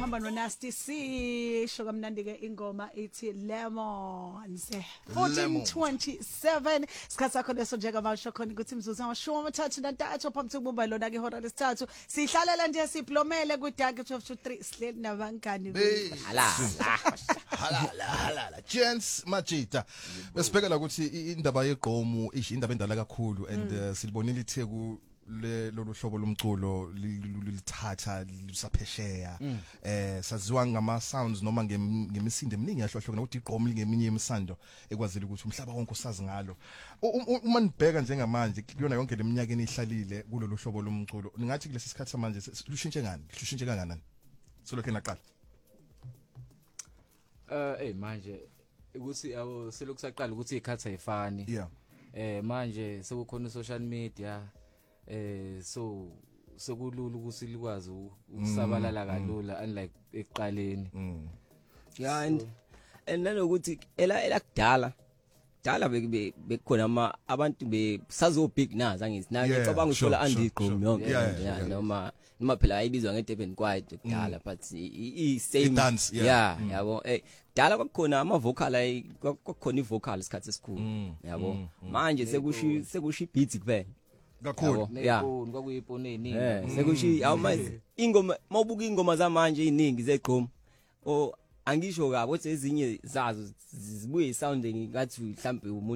uhamba no Nasty C shoka mnandi ke ingoma ithi Lemons 1427 sikhathi sakho leso njeka masho khona ukuthi imzuzu amashumi amathathu nantathu phambi kubumba lona ke ihora lesithathu sihlalela nje siplomele ku Dark 1223 sihleli nabangani halala Chance Majita besibhekela ukuthi indaba yeGqomu indaba endala kakhulu and silibonile itheku lolu hlobo lomculo lithatha lisaphesheya saziwa ngama sounds noma ngemisindo eminingi yahlohlokana ukuthi iGqomu lingeminye emisando ekwazile ukuthi umhlaba wonke usazi ngalo uma nibheka njengamanje kuyona yonke leminyaka enihlalile kulolu hlobo lomculo ningathi kulesi sikhathi samanje lushintshe ngani lushintshe kangakanani solokho naqala manje ukuthi selokhu saqala ukuthi ikhatha ayifani manje sekukhona social media so sekulula ukuthi likwazi ukusabalala kalula unlike ekuqaleni and nanokuthi elakudala bekukhona abantu besazo big nazi angithi na ngicabanga ushola andiGqomu yonke noma phela ayibizwa ngeDurban Quiet kudala but I same yabo dala kwakukhona ama vocal kwakukhona ivocal isikhathi esikhulu yabo manje sekusho beats kuphela kakhulu kwakuyipone eningi sekusho awumazi ingoma mawubuka ingoma zamanje eziningi zeGqomu angisho kabi ukuthi ezinye zazo zibuye sounding ngathi mhlambe